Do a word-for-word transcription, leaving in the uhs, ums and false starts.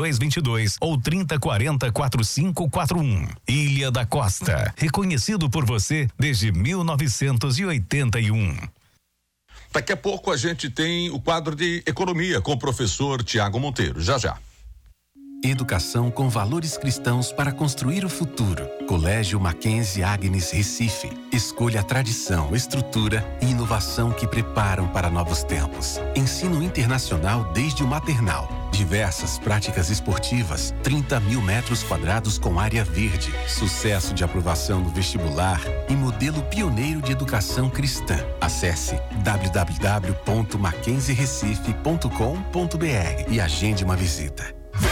dois dois dois ou trinta quarenta quatro cinco quatro um. Ilha da Costa, reconhecido por você desde mil novecentos e oitenta e um. Daqui a pouco a gente tem o quadro de economia com o professor Tiago Monteiro. Já já. Educação com valores cristãos para construir o futuro. Colégio Mackenzie Agnes Recife. Escolha a tradição, estrutura e inovação que preparam para novos tempos. Ensino internacional desde o maternal. Diversas práticas esportivas, trinta mil metros quadrados com área verde, sucesso de aprovação no vestibular e modelo pioneiro de educação cristã. Acesse w w w ponto mackenzie recife ponto com ponto b r e agende uma visita.